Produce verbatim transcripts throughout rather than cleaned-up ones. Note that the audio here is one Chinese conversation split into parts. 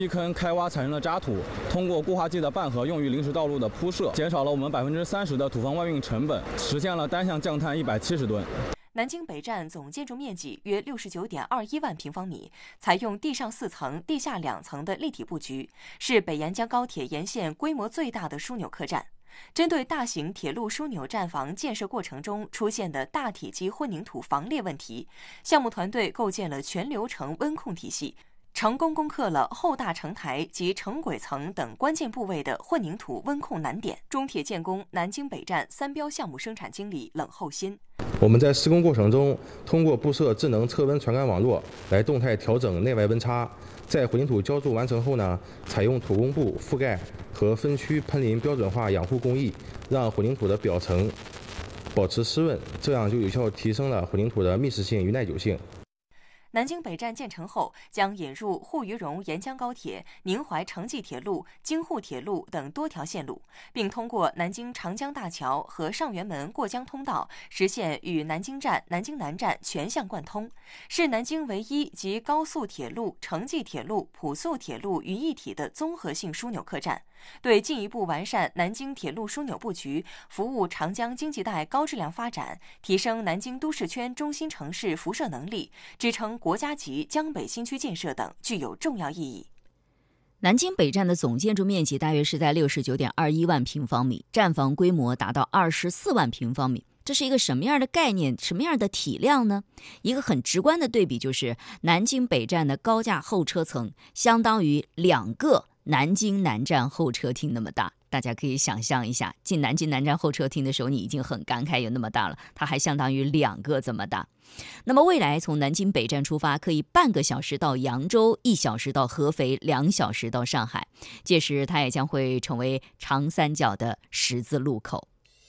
一坑开挖产生的渣土，通过固化剂的拌合用于临时道路的铺设，减少了我们百分之三十的土方外运成本，实现了单向降碳一百七十吨。 南京北站总建筑面积约六十九点二一万平方米，采用地上四层、地下两层的立体布局，是北沿江高铁沿线规模最大的枢纽客站。针对大型铁路枢纽站房建设过程中出现的大体积混凝土房裂问题，项目团队构建了全流程温控体系，成功攻克了后大承台及承轨层等关键部位的混凝土温控难点。中铁建工南京北站三标项目生产经理冷厚新： 我们在施工过程中，通过布设智能测温传感网络来动态调整内外温差。在混凝土浇筑完成后呢，采用土工布覆盖和分区喷淋标准化养护工艺，让混凝土的表层保持湿润，这样就有效提升了混凝土的密实性与耐久性。 南京北站建成后，将引入沪渝蓉沿江高铁、宁淮城际铁路、京沪铁路等多条线路，并通过南京长江大桥和上元门过江通道，实现与南京站、南京南站全项贯通，是南京唯一集高速铁路、城际铁路、普速铁路于一体的综合性枢纽客站。对进一步完善南京铁路枢纽布局，服务长江经济带高质量发展，提升南京都市圈中心城市辐射能力，支撑国家级江北新区建设等，具有重要意义。 南京北站的总建筑面积大约是在六十九点二一万平方米，站房规模达到二十四万平方米。这是一个什么样的概念，什么样的体量呢？一个很直观的对比就是南京北站的高架候车层相当于两个南京南站候车厅那么大。大家可以想象一下，进南京南站候车厅的时候你已经很感慨有那么大了，它还相当于两个这么大。那么未来从南京北站出发，可以半个小时到扬州，一小时到合肥，两小时到上海，届时它也将会成为长三角的十字路口。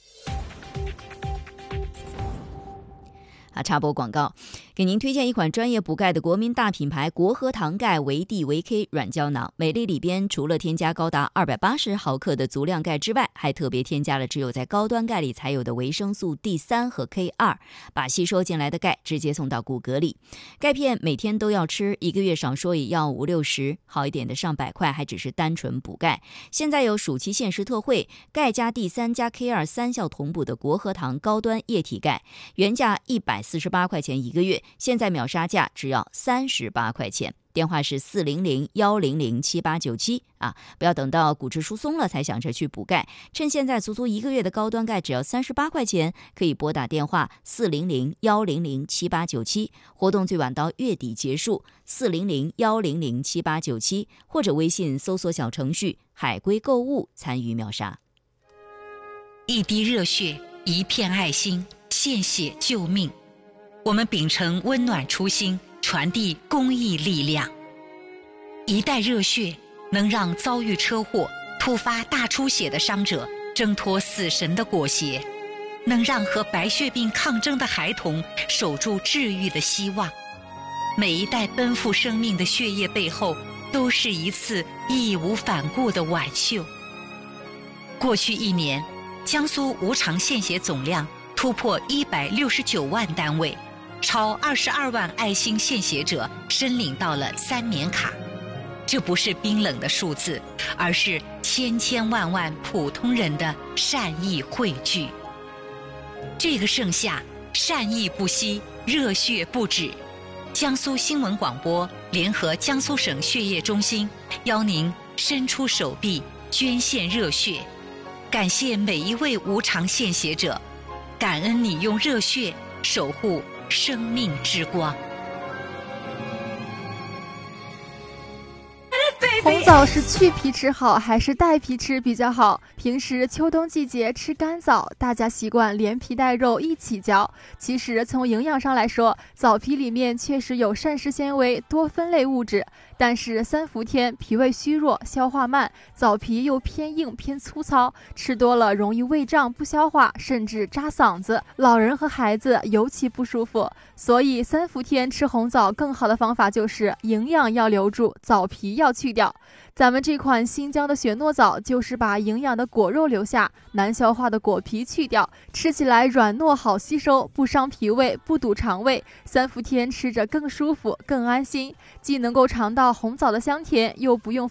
啊，插播广告，给您推荐一款专业补钙的国民大品牌国喝堂钙维 D 维 K 软胶囊。每粒里边除了添加高达二百八十毫克的足量钙之外，还特别添加了只有在高端钙里才有的维生素 D 三 和 K 二， 把吸收进来的钙直接送到骨骼里。钙片每天都要吃，一个月少说也要五六十，好一点的上百块，还只是单纯补钙。现在有暑期限时特惠，钙加 D 三 加 K 二 三效同补的国喝堂高端液体钙，原价一百四十八块钱一个月，现在秒杀价只要三十八块钱。电话是四零零一零零七八九七啊！不要等到骨质疏松了才想着去补钙，趁现在足足一个月的高端钙只要三十八块钱，可以拨打电话四零零一零零七八九七，活动最晚到月底结束，四零零一零零七八九七，或者微信搜索小程序海龟购物参与秒杀。 一滴热血，一片爱心，献血救命。我们秉承温暖初心，传递公益力量。一袋热血能让遭遇车祸、突发大出血的伤者挣脱死神的裹挟，能让和白血病抗争的孩童守住治愈的希望。每一袋奔赴生命的血液背后，都是一次义无反顾的挽救。过去一年，江苏无偿献血总量突破一百六十九万单位，超二十二万爱心献血者申领到了三年卡。这不是冰冷的数字，而是千千万万普通人的善意汇聚。这个盛夏，善意不息，热血不止。江苏新闻广播联合江苏省血液中心，邀您伸出手臂捐献热血。感谢每一位无偿献血者，感恩你用热血守护生命之光。 红枣是去皮吃好还是带皮吃比较好？平时秋冬季节吃干枣，大家习惯连皮带肉一起嚼。其实从营养上来说，枣皮里面确实有膳食纤维、多酚类物质，但是三伏天脾胃虚弱、消化慢，枣皮又偏硬偏粗糙，吃多了容易胃胀不消化，甚至扎嗓子，老人和孩子尤其不舒服。所以三伏天吃红枣更好的方法就是营养要留住，枣皮要去掉。咱们这款新疆的雪糯枣就是把营养的果肉留下，难消化的果皮去掉，吃起来软糯好吸收，不伤脾胃不堵肠胃，三伏天吃着更舒服更安心，既能够尝到到红枣的香甜，又不用